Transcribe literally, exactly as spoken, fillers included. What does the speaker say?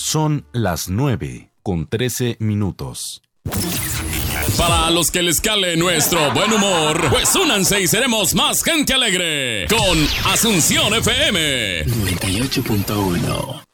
Son las nueve con trece minutos. Para los que les cale nuestro buen humor, pues únanse y seremos más gente alegre con Asunción F M noventa y ocho punto uno.